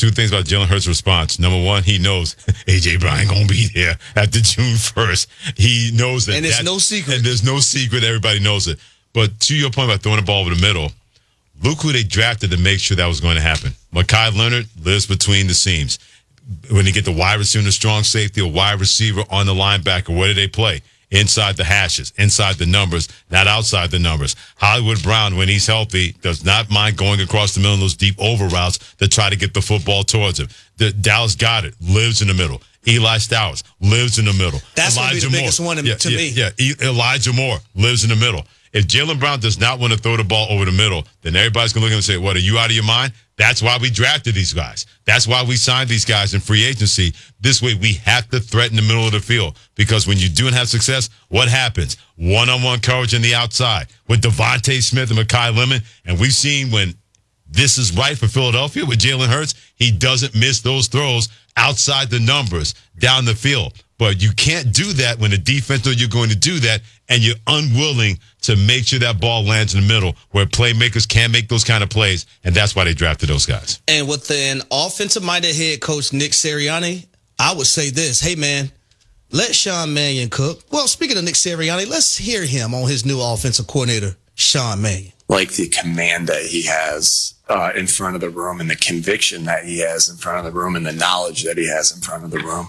two things about Jalen Hurts' response. Number one, he knows A.J. Brown going to be there after June 1st. He knows that. And it's no secret. And there's no secret. Everybody knows it. But to your point about throwing the ball over the middle, look who they drafted to make sure that was going to happen. Mekhi Leonard lives between the seams. When they get the wide receiver, the strong safety, a wide receiver on the linebacker, where do they play? Inside the hashes, inside the numbers, not outside the numbers. Hollywood Brown, when he's healthy, does not mind going across the middle in those deep over routes to try to get the football towards him. Dallas Goedert lives in the middle. Eli Stowers lives in the middle. That's going to be the biggest one to me. Yeah, Elijah Moore lives in the middle. If Jaylen Brown does not want to throw the ball over the middle, then everybody's going to look at him and say, what, are you out of your mind? That's why we drafted these guys. That's why we signed these guys in free agency. This way we have to threaten the middle of the field, because when you do have success, what happens? One-on-one coverage on the outside with Devontae Smith and Mekhi Lemon. And we've seen when this is right for Philadelphia with Jalen Hurts, he doesn't miss those throws outside the numbers down the field. But you can't do that when the defense knows you're going to do that, and you're unwilling to make sure that ball lands in the middle where playmakers can make those kind of plays, and that's why they drafted those guys. And with an offensive-minded head coach, Nick Sirianni, I would say this, hey, man, let Sean Mannion cook. Well, speaking of Nick Sirianni, let's hear him on his new offensive coordinator, Sean Mannion. Like the command that he has in front of the room, and the conviction that he has in front of the room, and the knowledge that he has in front of the room.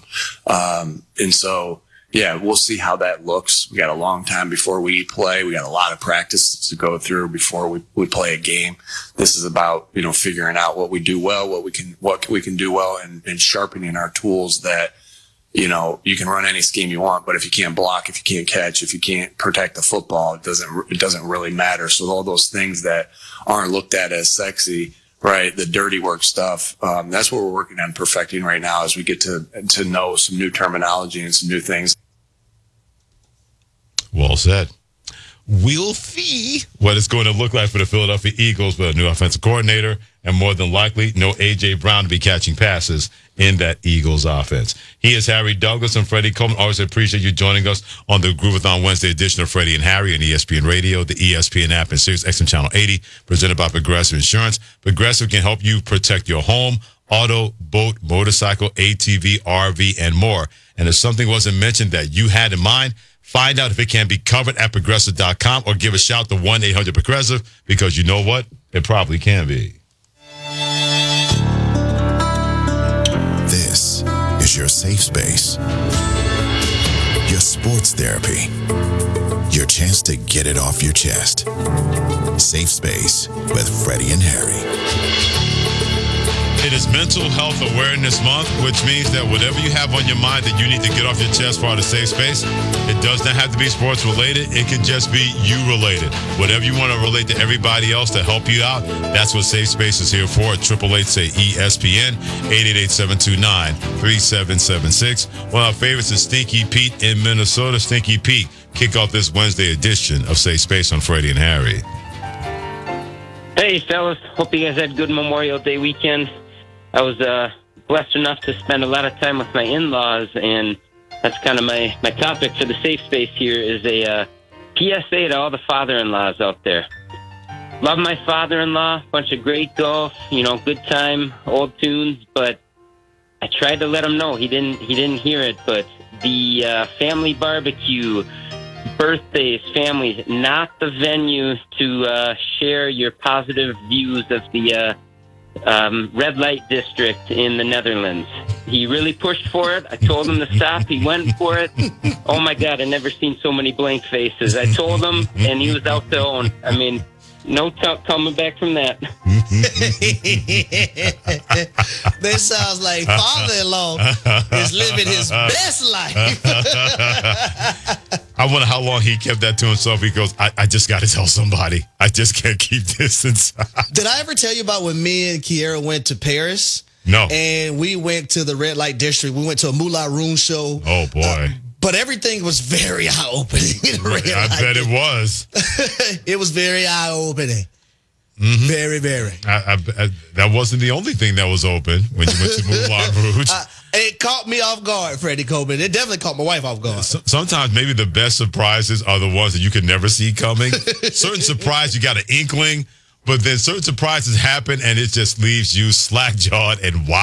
And so, yeah, we'll see how that looks. We got a long time before we play. We got a lot of practice to go through before we play a game. This is about, figuring out what we do well, what we can do well, and sharpening our tools that, you can run any scheme you want, but if you can't block, if you can't catch, if you can't protect the football, it doesn't really matter. So all those things that aren't looked at as sexy, right? The dirty work stuff. That's what we're working on perfecting right now as we get to know some new terminology and some new things. Well said. We'll see what it's going to look like for the Philadelphia Eagles with a new offensive coordinator, and more than likely, no A.J. Brown to be catching passes in that Eagles offense. He is Harry Douglas and Freddie Coleman. Always appreciate you joining us on the Groovathon Wednesday edition of Freddie and Harry on ESPN Radio, the ESPN app, and Sirius XM Channel 80, presented by Progressive Insurance. Progressive can help you protect your home, auto, boat, motorcycle, ATV, RV, and more. And if something wasn't mentioned that you had in mind, find out if it can be covered at Progressive.com, or give a shout to 1-800-PROGRESSIVE, because you know what? It probably can be. This is your safe space. Your sports therapy. Your chance to get it off your chest. Safe Space with Freddie and Harry. It is Mental Health Awareness Month, which means that whatever you have on your mind that you need to get off your chest for a safe space, it does not have to be sports related. It can just be you related. Whatever you want to relate to everybody else to help you out, that's what Safe Space is here for. 888-SAY-ESPN, 888-729-3776. One of our favorites is Stinky Pete in Minnesota. Stinky Pete, kick off this Wednesday edition of Safe Space on Freddie and Harry. Hey, fellas. Hope you guys had a good Memorial Day weekend. I was blessed enough to spend a lot of time with my in-laws, and that's kind of my topic for the safe space here is a PSA to all the father-in-laws out there. Love my father-in-law, bunch of great golf, good time, old tunes, but I tried to let him know. He didn't hear it, but the family barbecue, birthdays, families, not the venue to share your positive views of the red light district in the Netherlands. He really pushed for it. I told him to stop. He went for it. Oh my God, I've never seen so many blank faces. I told him, and he was out to own. I mean, no coming back from that. This sounds like father-in-law is living his best life. I wonder how long he kept that to himself. He goes, I just got to tell somebody. I just can't keep this inside. Did I ever tell you about when me and Kiera went to Paris? No. And we went to the red light district. We went to a Moulin Rouge show. Oh, boy. But everything was very eye-opening. I bet it was. It was very eye-opening. Mm-hmm. Very, very. That wasn't the only thing that was open when you went to Moulin Rouge. It caught me off guard, Freddie Coleman. It definitely caught my wife off guard. Sometimes maybe the best surprises are the ones that you could never see coming. Certain surprise, you got an inkling, but then certain surprises happen, and it just leaves you slack-jawed and wild.